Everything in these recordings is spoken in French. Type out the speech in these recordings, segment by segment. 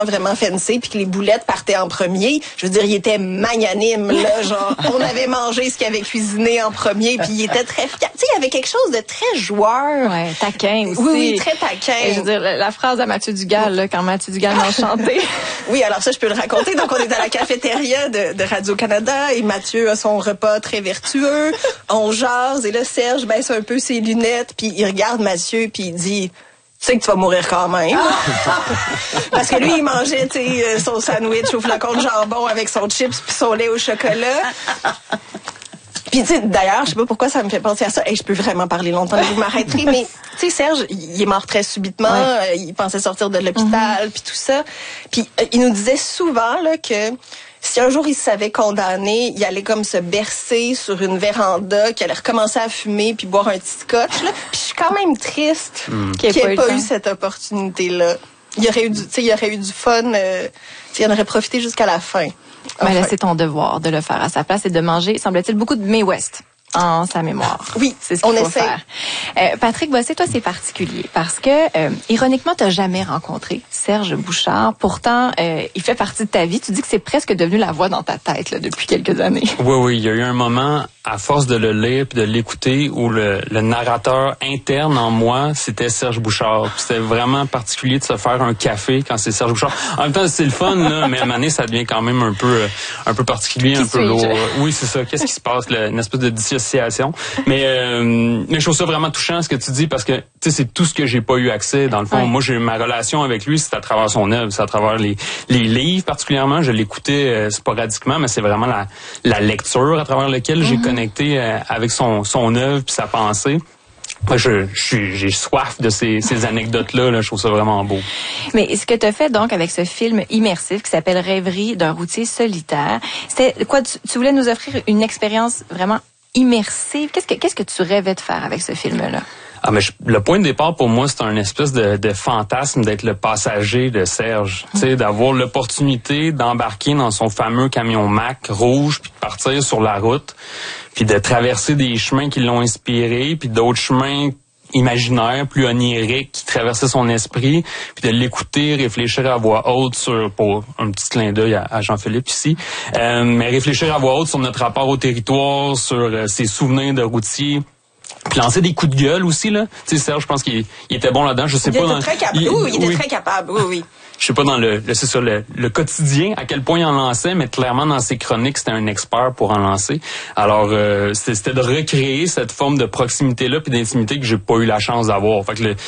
vraiment fancy, puis que les boulettes partaient en premier. Je veux dire, il était magnanime, là, genre, on avait mangé ce qu'il avait cuisiné en premier, puis il était très fier. Tu sais, il y avait quelque chose de très joueur. Ouais, taquin aussi. Oui, très taquin. Et je veux dire, la phrase à Mathieu Dugal, là, quand Mathieu Dugal m'a chanté. Oui, alors ça, je peux le raconter. Donc, on est à la cafétéria de Radio-Canada et Mathieu a son repas très vertueux. On jase et là, Serge baisse un peu ses lunettes, puis il regarde Mathieu, puis il dit... Tu sais que tu vas mourir quand même. Parce que lui, il mangeait, tu sais, son sandwich au flacon de jambon avec son chips puis son lait au chocolat. Puis, tu sais, d'ailleurs, je sais pas pourquoi ça me fait penser à ça. Et je peux vraiment parler longtemps, vous m'arrêterez. Mais, tu sais, Serge, il est mort très subitement. Ouais. Il pensait sortir de l'hôpital, puis tout ça. Puis, il nous disait souvent, là, que si un jour il se savait condamné, il allait comme se bercer sur une véranda, qu'il allait recommencer à fumer puis boire un petit scotch, là. Puis je suis quand même triste qu'il n'ait pas eu cette opportunité-là. Il y aurait eu du fun. Il en aurait profité jusqu'à la fin. Mais là, c'est ton devoir de le faire à sa place et de manger, semble-t-il, beaucoup de Mae West en sa mémoire. Oui, c'est ce qu'il faut faire. Patrick Bossé, toi, c'est particulier parce que, ironiquement, tu n'as jamais rencontré Serge Bouchard. Pourtant, il fait partie de ta vie. Tu dis que c'est presque devenu la voix dans ta tête là, depuis quelques années. Oui, il y a eu un moment, à force de le lire et de l'écouter, où le narrateur interne en moi, c'était Serge Bouchard. C'était vraiment particulier de se faire un café quand c'est Serge Bouchard. En même temps, c'est le fun, là, mais à un moment donné, ça devient quand même un peu particulier, un peu lourd. Oui, c'est ça. Qu'est-ce qui se passe? Une espèce de dissociation. Mais je trouve ça vraiment touchant ce que tu dis parce que tu sais c'est tout ce que j'ai pas eu accès dans le fond. Ouais. Moi j'ai ma relation avec lui c'est à travers son œuvre, c'est à travers les livres particulièrement. Je l'écoutais sporadiquement, mais c'est vraiment la lecture à travers laquelle j'ai connecté avec son œuvre puis sa pensée. Moi, j'ai soif de ces anecdotes-là. Là, je trouve ça vraiment beau. Mais ce que tu as fait donc avec ce film immersif qui s'appelle Rêverie d'un routier solitaire, c'était quoi? Tu voulais nous offrir une expérience vraiment immersive. Qu'est-ce que tu rêvais de faire avec ce film-là? Le point de départ pour moi, c'est un espèce de fantasme d'être le passager de Serge. Tu sais, d'avoir l'opportunité d'embarquer dans son fameux camion Mack rouge puis de partir sur la route puis de traverser des chemins qui l'ont inspiré puis d'autres chemins imaginaires, plus oniriques, qui traversaient son esprit, puis de l'écouter, réfléchir à voix haute pour un petit clin d'œil à Jean-Philippe ici, mais réfléchir à voix haute sur notre rapport au territoire, sur ses souvenirs de routier, puis lancer des coups de gueule aussi, là. Tu sais, Serge, je pense qu'il était bon là-dedans. Je sais pas. Il était très capable, oui. Je sais pas dans le quotidien à quel point il en lançait, mais clairement dans ses chroniques, c'était un expert pour en lancer. Alors, c'était de recréer cette forme de proximité-là puis d'intimité que j'ai pas eu la chance d'avoir. Fait que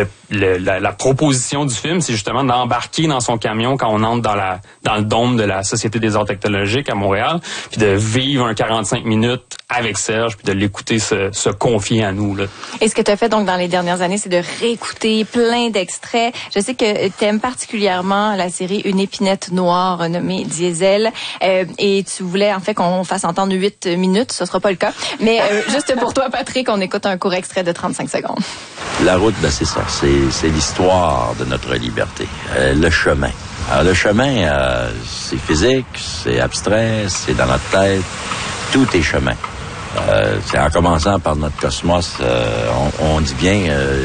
la proposition du film, c'est justement d'embarquer dans son camion quand on entre dans le dôme de la Société des arts technologiques à Montréal, puis de vivre un 45 minutes avec Serge, puis de l'écouter se confier à nous, là. Et ce que tu as fait donc dans les dernières années, c'est de réécouter plein d'extraits. Je sais que tu aimes particulièrement la série Une épinette noire nommée Diesel, et tu voulais en fait qu'on fasse entendre 8 minutes, ce sera pas le cas. Mais juste pour toi, Patrick, on écoute un court extrait de 35 secondes. La route, c'est ça, c'est l'histoire de notre liberté, le chemin. Alors, le chemin, c'est physique, c'est abstrait, c'est dans notre tête, tout est chemin. C'est en commençant par notre cosmos, on dit bien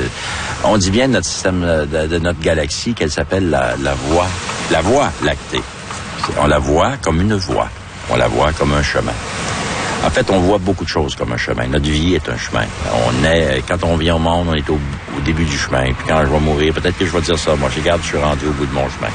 de notre système, de notre galaxie qu'elle s'appelle la voie lactée. On la voit comme une voie, on la voit comme un chemin. En fait, on voit beaucoup de choses comme un chemin. Notre vie est un chemin. Quand on vient au monde, on est au début du chemin. Puis quand je vais mourir, peut-être que je vais dire ça. Moi, je suis rendu au bout de mon chemin.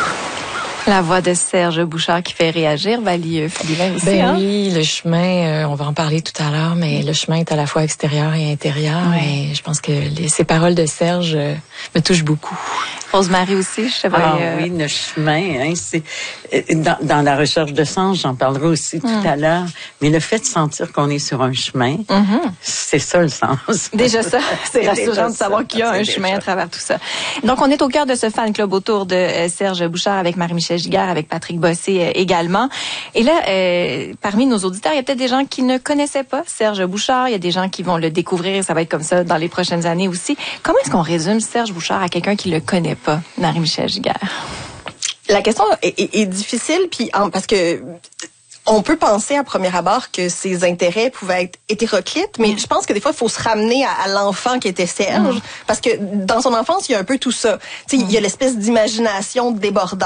La voix de Serge Bouchard qui fait réagir, Valie Philibin aussi. Oui, le chemin, on va en parler tout à l'heure, mais le chemin est à la fois extérieur et intérieur. Et je pense que ces paroles de Serge me touchent beaucoup. Rosemary aussi, je sais pas. Oui, le chemin, c'est dans la recherche de sens, j'en parlerai aussi tout à l'heure. Mais le fait de sentir qu'on est sur un chemin, c'est ça le sens. Déjà ça, c'est rassurant de savoir qu'il y a un chemin à travers tout ça. Donc on est au cœur de ce fan club autour de Serge Bouchard avec Marie-Michel Giguère, avec Patrick Bossé également. Et là, parmi nos auditeurs, il y a peut-être des gens qui ne connaissaient pas Serge Bouchard. Il y a des gens qui vont le découvrir. Ça va être comme ça dans les prochaines années aussi. Comment est-ce qu'on résume Serge Bouchard à quelqu'un qui le connaît pas, Marie-Michel Giguère? La question est difficile, puis parce que on peut penser à premier abord que ses intérêts pouvaient être hétéroclites, mais je pense que des fois, il faut se ramener à l'enfant qui était Serge, parce que dans son enfance, il y a un peu tout ça. Tu sais, il y a l'espèce d'imagination débordante.